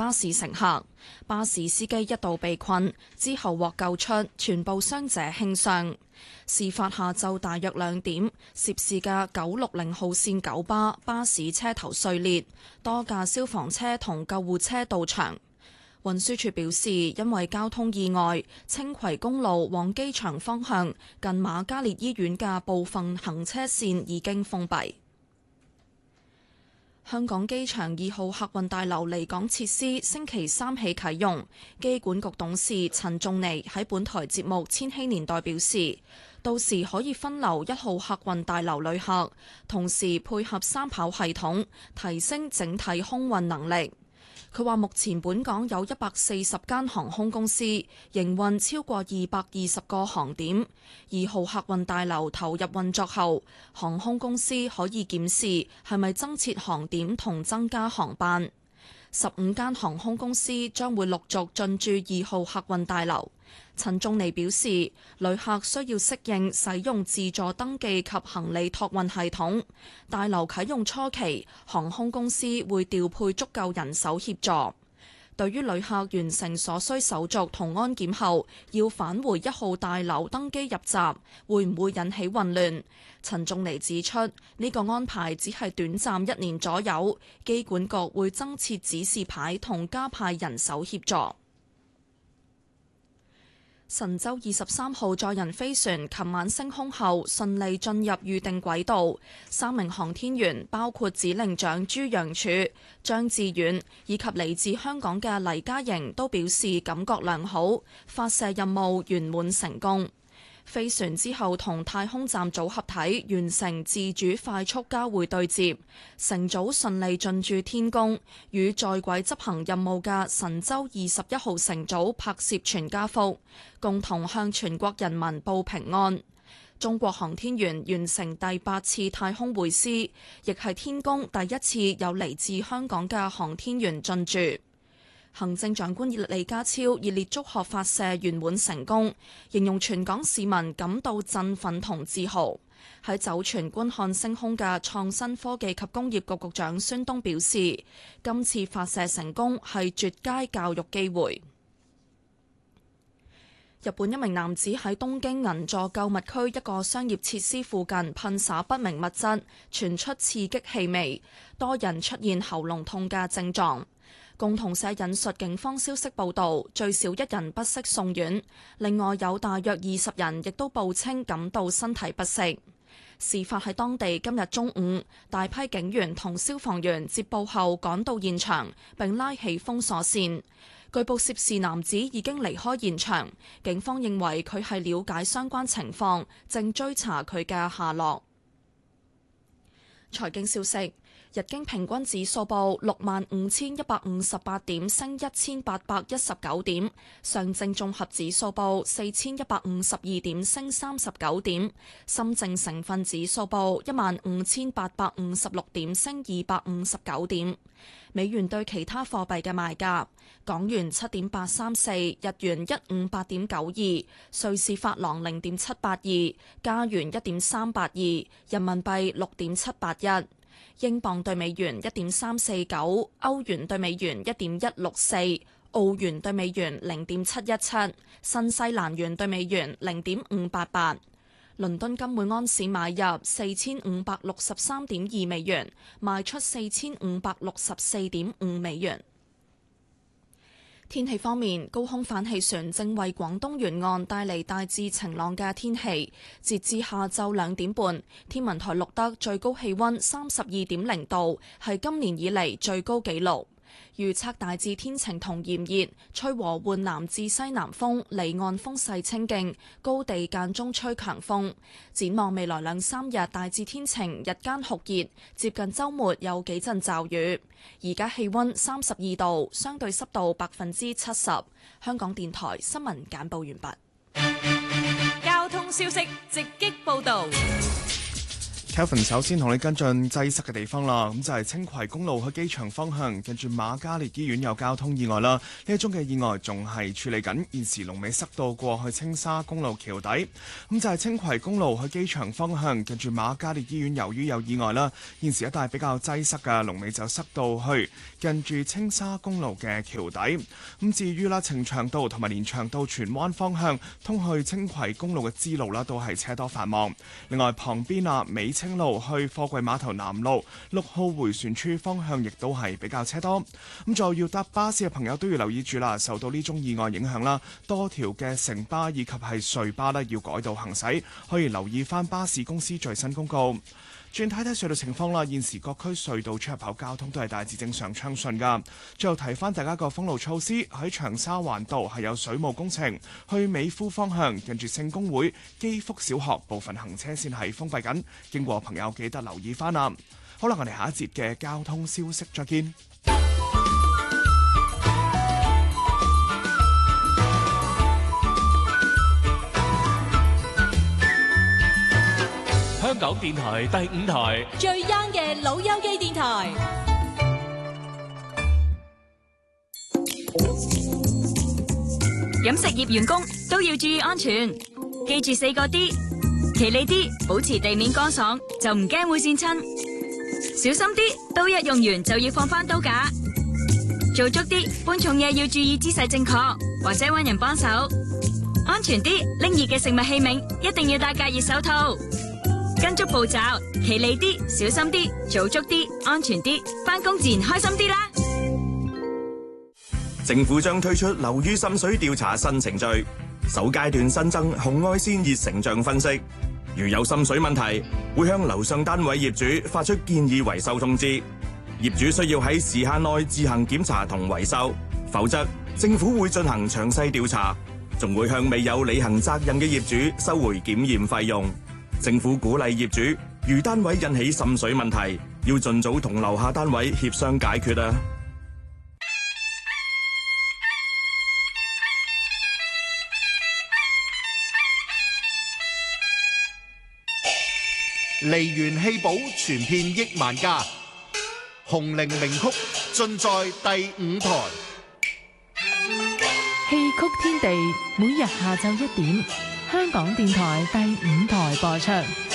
巴士乘客，巴士司機一度被困，之後獲救出，全部傷者輕傷。事發下晝大約2點，涉事嘅960號線九巴士車頭碎裂，多架消防車同救護車到場。運輸署表示，因為交通意外，青葵公路往機場方向近瑪嘉烈醫院嘅部分行車線已經封閉。香港機場2號客運大樓離港設施星期3起啟用，機管局董事陳仲尼喺本台節目《千禧年代》表示，到時可以分流1號客運大樓旅客，同時配合三跑系統，提升整體空運能力。佢話目前本港有140間航空公司營運超過220個航點，2號客運大樓投入運作後，航空公司可以檢視係咪增設航點同增加航班。15間航空公司將會陸續進駐2號客運大樓。陳仲尼表示，旅客需要適應使用自助登記及行李託運系統。大樓啟用初期，航空公司會調配足夠人手協助。對於旅客完成所需手續同安檢後，要返回1號大樓登機入閘，會唔會引起混亂？陳仲尼指出，呢個安排只係短暫1年左右，機管局會增設指示牌同加派人手協助。神舟23號載人飛船琴晚升空後順利進入預定軌道，3名航天員包括指令長朱楊柱、張志遠以及嚟自香港嘅黎嘉瑩都表示感覺良好，發射任務圓滿成功。飛船之後同太空站組合體完成自主快速交會對接，乘組順利進駐天宮，與在軌執行任務嘅神舟21號乘組拍攝全家福，共同向全國人民報平安。中國航天員完成第8次太空會師，亦係天宮第一次有嚟自香港嘅航天員進駐。行政長官李家超熱烈祝賀發射圓滿成功，形容全港市民感到振奮同自豪。喺酒泉觀看升空嘅創新科技及工業局局長孫東表示，今次發射成功係絕佳教育機會。日本一名男子喺東京銀座購物區一個商業設施附近噴灑不明物質，傳出刺激氣味，多人出現喉嚨痛嘅症狀。共同社引述警方消息報道，最少1人不適送院，另外有大約20人亦都報稱感到身體不適。事發喺當地今日中午，大批警員同消防員接報後趕到現場，並拉起封鎖線。據報涉事男子已經離開現場，警方認為佢係了解相關情況，正追查佢嘅下落。財經消息。日經平均指數報65,158點，升1819點；上證綜合指數報4152點，升39點；深證成分指數報15,856點，升259點。美元對其他貨幣嘅賣價：港元7.834，日元158.92，瑞士法郎0.782，加元1.382，人民幣6.781。英鎊對美元1.349，歐元對美元1.164，澳元對美元0.717，新西蘭元對美元0.588。倫敦金每安士買入4563.2美元，賣出4564.5美元。天氣方面，高空反氣旋正為廣東沿岸帶嚟大致晴朗嘅天氣。截至下晝2點半，天文台錄得最高氣溫32.0度，係今年以嚟最高紀錄。預測大致天晴同炎熱，吹和緩南至西南風，離岸風勢清勁，高地間中吹強風。展望未來2-3日大致天晴，日間酷熱，接近週末有幾陣驟雨。而家氣溫32度，相對濕度70%。香港電台新聞簡報完畢。 交通消息直擊報道。 Kelvin 首先同你跟進擠塞嘅地方啦，咁就係青葵公路去機場方向，近住瑪嘉烈醫院有交通意外啦。呢一宗嘅意外仲係處理緊，現時龍尾塞到過去青沙公路橋底。咁就係青葵公路去機場方向，近住瑪嘉烈醫院，由於有意外啦，現時一帶比較擠塞嘅，龍尾就塞到去近住青沙公路嘅橋底。咁至於啦，呈祥道同埋連翔道荃灣方向通去青葵公路嘅支路啦，都係車多繁忙。另外旁邊啊，美青路去貨櫃碼頭南路6號迴旋處方向亦都係比較車多。咁再要搭巴士嘅朋友都要留意住啦，受到呢宗意外影響啦，多條嘅城巴以及係隧巴呢要改道行駛，可以留意翻巴士公司最新公告。轉睇睇隧道情況啦，現時各區隧道出入口交通都係大致正常暢順噶。最後提翻大家個封路措施，喺長沙灣道係有水務工程，去美孚方向近住聖公會基福小學部分行車線係封閉緊，經過朋友記得留意翻啦。好啦，我哋下一節嘅交通消息再見。 香港電台第5台最 young 嘅老友記電台， 飲食業員工都要注意安全，記住4個 D， 企理啲，保持地面乾爽，就唔驚會跣親；小心啲，刀一用完就要放返刀架；做足啲，搬重嘢要注意姿勢正確，或者搵人幫手；安全啲，拎熱嘅食物器皿一定要戴隔熱手套。跟足步驟，企理啲，小心啲，做足啲，安全啲，返工自然開心啲啦。 政府將推出樓宇滲水調查新程序，首階段新增紅外線熱成像分析。如有滲水問題，會向樓上單位業主發出建議維修通知。業主需要喺時限內自行檢查同維修，否則政府會進行詳細調查，仲會向未有履行責任嘅業主收回檢驗費用。政府鼓勵業主，如單位引起滲水問題，要盡早同樓下單位協商解決啊！ 梨園戲寶傳遍億萬家，紅伶名曲盡在第5台。 戲曲天地每日下晝1點，香港電台第5台播出。